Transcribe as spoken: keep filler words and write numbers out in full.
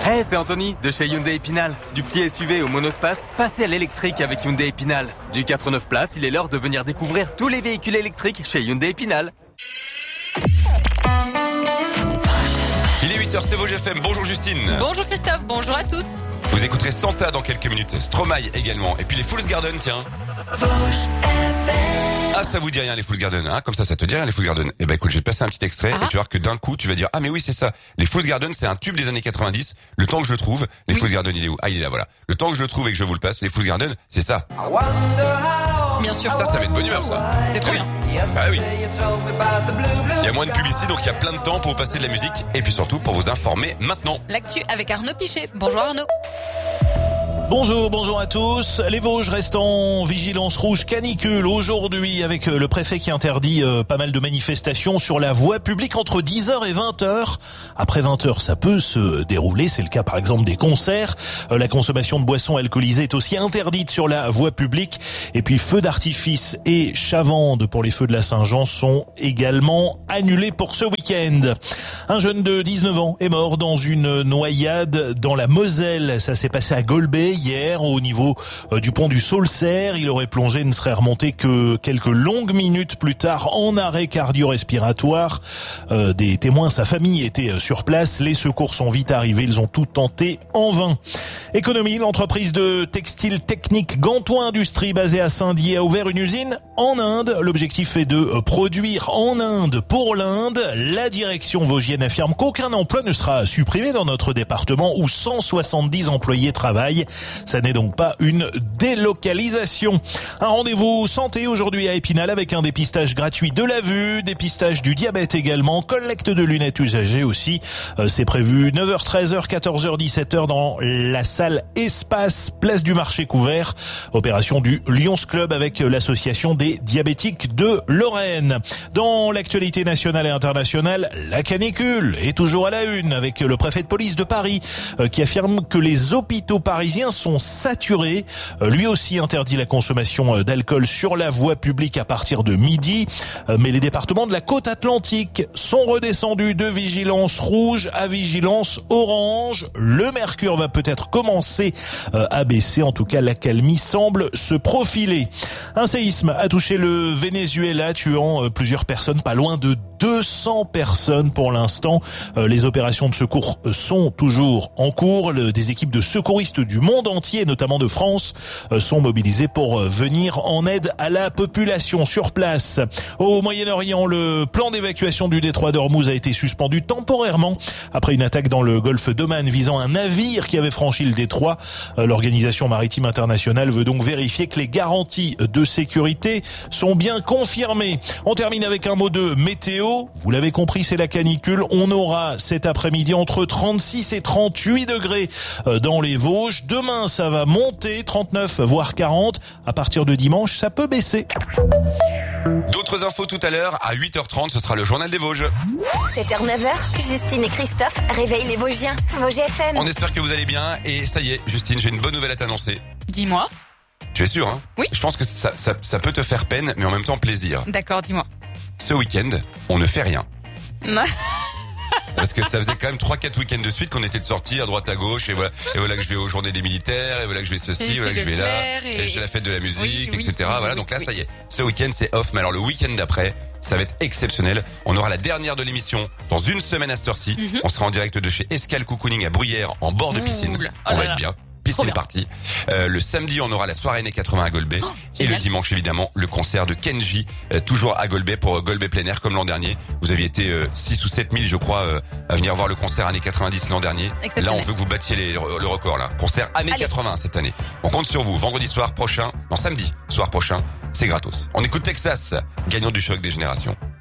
Hey, c'est Anthony de chez Hyundai Épinal. Du petit S U V au monospace, passez à l'électrique avec Hyundai Épinal. Du quatre neuf places, il est l'heure de venir découvrir tous les véhicules électriques chez Hyundai Épinal. Il est huit heures, c'est Vosges F M. Bonjour Justine. Bonjour Christophe, bonjour à tous. Vous écouterez Santa dans quelques minutes, Stromae également. Et puis les Fools Garden, tiens. Ah, ça vous dit rien les Fools Garden, hein? Comme ça, ça te dit rien les Fools Garden. Eh ben écoute, je vais te passer un petit extrait Ah. et tu vas voir que d'un coup, tu vas dire ah mais oui c'est ça. Les Fools Garden, c'est un tube des années quatre-vingt-dix. Le temps que je le trouve, les Oui. Fools Garden, il est où? Ah il est là, voilà. Le temps que je le trouve et que je vous le passe, les Fools Garden, c'est ça. Bien sûr, Ça, ça va être bonne humeur ça. c'est trop bien. Ah oui. Il y a moins de publicité, donc il y a plein de temps pour vous passer de la musique et puis surtout pour vous informer maintenant. L'actu avec Arnaud Pichet. Bonjour Arnaud. Bonjour, bonjour à tous. Les Vosges restent en vigilance rouge canicule aujourd'hui avec le préfet qui interdit euh, pas mal de manifestations sur la voie publique entre dix heures et vingt heures. Après vingt heures, ça peut se dérouler. C'est le cas par exemple des concerts. Euh, la consommation de boissons alcoolisées est aussi interdite sur la voie publique. Et puis feux d'artifice et chavandes pour les feux de la Saint-Jean sont également annulés pour ce week-end. Un jeune de dix-neuf ans est mort dans une noyade dans la Moselle. Ça s'est passé à Golbet hier au niveau euh, du pont du Saulcerre. Il aurait plongé et ne serait remonté que quelques longues minutes plus tard en arrêt cardio-respiratoire. Euh, des témoins, sa famille était sur place. Les secours sont vite arrivés. Ils ont tout tenté en vain. Économie, l'entreprise de textile technique Gantois Industrie basée à Saint-Dié a ouvert une usine en Inde. L'objectif est de produire en Inde pour l'Inde. La direction vosgienne affirme qu'aucun emploi ne sera supprimé dans notre département où cent soixante-dix employés travaillent. Ça n'est donc pas une délocalisation. Un rendez-vous santé aujourd'hui à Épinal avec un dépistage gratuit de la vue, dépistage du diabète également, collecte de lunettes usagées aussi. Euh, c'est prévu neuf heures, treize heures, quatorze heures, dix-sept heures dans la salle Espace, place du marché couvert. Opération du Lions Club avec l'association des diabétiques de Lorraine. Dans l'actualité nationale et internationale, la canicule est toujours à la une avec le préfet de police de Paris euh, qui affirme que les hôpitaux parisiens sont saturés. Euh, lui aussi interdit la consommation d'alcool sur la voie publique à partir de midi. Euh, mais les départements de la côte atlantique sont redescendus de vigilance rouge à vigilance orange. Le mercure va peut-être commencer euh, à baisser. En tout cas, l'accalmie semble se profiler. Un séisme a touché le Venezuela, tuant euh, plusieurs personnes, pas loin de deux cents personnes pour l'instant. Euh, les opérations de secours sont toujours en cours. Le, des équipes de secouristes du monde entier, notamment de France, euh, sont mobilisées pour euh, venir en aide à la population sur place. Au Moyen-Orient, le plan d'évacuation du détroit d'Ormuz a été suspendu temporairement après une attaque dans le golfe d'Oman visant un navire qui avait franchi le détroit. Euh, L'Organisation maritime internationale veut donc vérifier que les garanties de sécurité sont bien confirmées. On termine avec un mot de météo. Vous l'avez compris, c'est la canicule. On aura cet après-midi entre trente-six et trente-huit degrés dans les Vosges. Demain, ça va monter, trente-neuf voire quarante. À partir de dimanche, ça peut baisser. D'autres infos tout à l'heure, à huit heures trente, ce sera le journal des Vosges. sept heures neuf heures, Justine et Christophe réveillent les Vosgiens. Vosges F M. On espère que vous allez bien et ça y est, Justine, j'ai une bonne nouvelle à t'annoncer. Dis-moi. Tu es sûr, hein? Oui. Je pense que ça, ça, ça peut te faire peine, mais en même temps plaisir. D'accord, dis-moi. Ce week-end, on ne fait rien. Parce que ça faisait quand même trois quatre week-ends de suite qu'on était de sortie à droite à gauche et voilà, et voilà que je vais aux journées des militaires et voilà que je vais ceci, Et voilà que je vais là, et, et j'ai la fête de la musique, oui, oui, et cetera. oui, Voilà, oui, donc là oui. ça y est, ce week-end c'est off, mais alors le week-end d'après, ça va être exceptionnel. On aura la dernière de l'émission dans une semaine à cette heure-ci. Mm-hmm. On sera en direct de chez Escale Cocooning à Bruyères en bord de piscine. Cool. Oh On là va là. être bien. Trop Piscine bien. partie. Euh, le samedi, on aura la soirée années quatre-vingts à Golbet. Oh, et le génial. dimanche, évidemment, le concert de Kenji, euh, toujours à Golbet pour euh, Golbet plein air comme l'an dernier. Vous aviez été euh, six ou sept mille, je crois, euh, à venir voir le concert années quatre-vingt-dix l'an dernier. Là, Exceptionnel. on veut que vous battiez les- le record, là. Concert années Allez. quatre-vingts cette année. On compte sur vous. Vendredi soir prochain, non, samedi soir prochain, c'est gratos. On écoute Texas, gagnant du choc des générations.